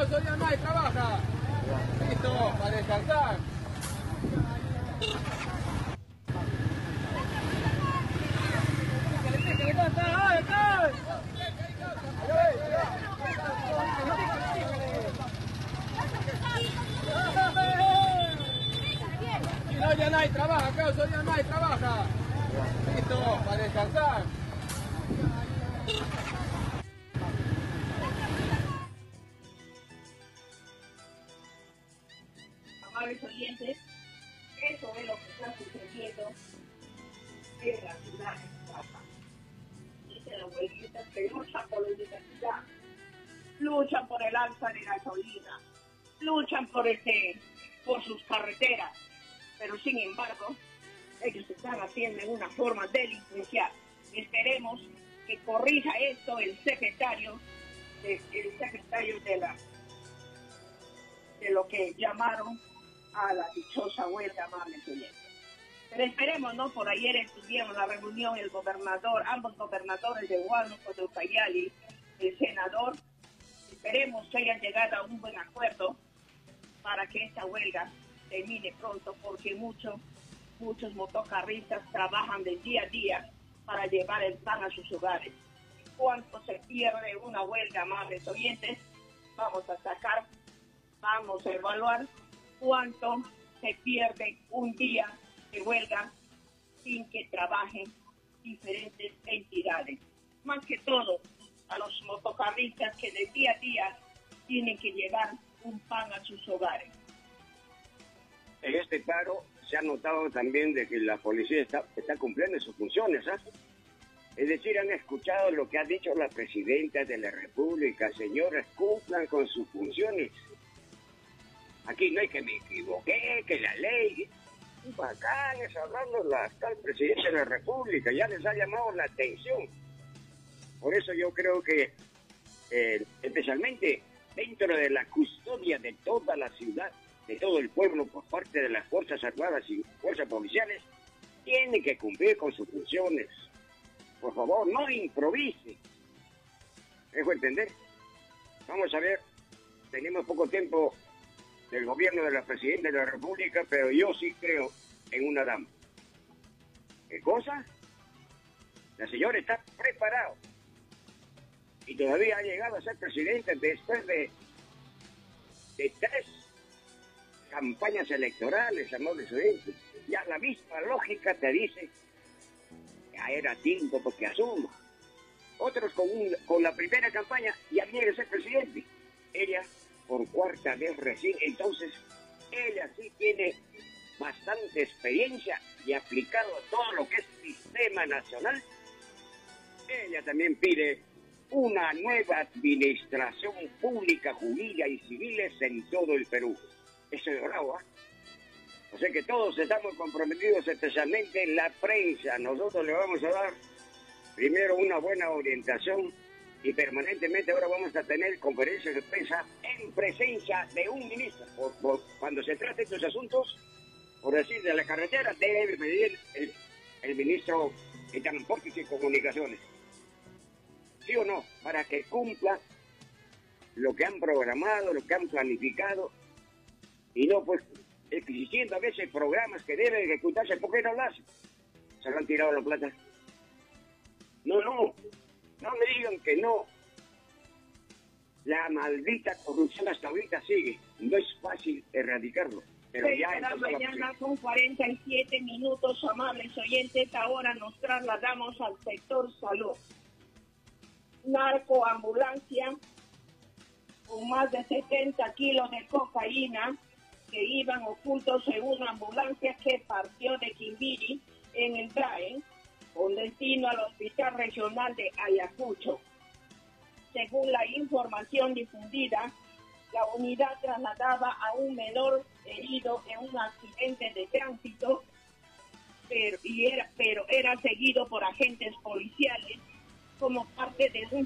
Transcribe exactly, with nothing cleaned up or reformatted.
otro día más y trabaja. Listo, para descansar. No, ya nadie trabaja, acá otro día más y trabaja. Listo, para descansar. Amables oyentes, eso es lo que está sucediendo en la ciudad de Papa. Dicen los huelguistas que luchan por la universidad, luchan por el alza de gasolina, luchan por, este, por sus carreteras, pero sin embargo, ellos están haciendo en una forma delincuencial. Esperemos que corrija esto el secretario, de, el secretario de la de lo que llamaron a la dichosa huelga, amables oyentes. Pero esperemos, ¿no? Por ayer estuvieron en la reunión el gobernador, ambos gobernadores de Huánuco, de Ucayali, el senador. Esperemos que hayan llegado a un buen acuerdo para que esta huelga termine pronto, porque muchos, muchos motocarristas trabajan de día a día para llevar el pan a sus hogares. ¿Cuánto se pierde una huelga, amables oyentes? Vamos a sacar, vamos a evaluar cuánto se pierde un día de huelga sin que trabajen diferentes entidades. Más que todo, a los motocarristas que de día a día tienen que llevar un pan a sus hogares. En este paro se ha notado también de que la policía está, está cumpliendo sus funciones, ¿ah? Es decir, han escuchado lo que ha dicho la presidenta de la República. Señoras, cumplan con sus funciones. Aquí no hay que me equivoqué, que la ley... Bacán, es hablando la tal presidenta de la República, ya les ha llamado la atención. Por eso yo creo que, eh, especialmente dentro de la custodia de toda la ciudad, de todo el pueblo por parte de las Fuerzas Armadas y Fuerzas Policiales, tiene que cumplir con sus funciones. Por favor, no improvise. ¿Dejo entender? Vamos a ver, tenemos poco tiempo del gobierno de la presidenta de la República, pero yo sí creo en una dama. ¿Qué cosa? La señora está preparada y todavía ha llegado a ser presidenta después de, de tres campañas electorales, amables oyentes. Ya la misma lógica te dice que ya era tiempo porque asuma. Otros con, un, con la primera campaña ya quiere ser presidente. Ella por cuarta vez recién, entonces ella sí tiene bastante experiencia y aplicado todo lo que es sistema nacional. Ella también pide una nueva administración pública, jurídica y civiles en todo el Perú. Eso es bravo, ¿eh? O sea que todos estamos comprometidos, especialmente en la prensa. Nosotros le vamos a dar primero una buena orientación y permanentemente ahora vamos a tener conferencias de prensa en presencia de un ministro. Por, por, cuando se trata de estos asuntos, por decir, de la carretera, debe pedir el, el ministro de Transportes y Comunicaciones. ¿Sí o no? Para que cumpla lo que han programado, lo que han planificado, y no pues existiendo a veces programas que deben ejecutarse, ¿por qué no lo hacen? Se lo han tirado la plata. No, no. No me digan que no. La maldita corrupción hasta ahorita sigue. No es fácil erradicarlo. Pero seis ya de la mañana la... con cuarenta y siete minutos, amables oyentes. Ahora nos trasladamos al sector salud. Narcoambulancia con más de setenta kilos de cocaína que iban ocultos en una ambulancia que partió de Quimbiri en el D A E con destino al Hospital Regional de Ayacucho. Según la información difundida, la unidad trasladaba a un menor herido en un accidente de tránsito, pero, y era, pero era seguido por agentes policiales como parte de un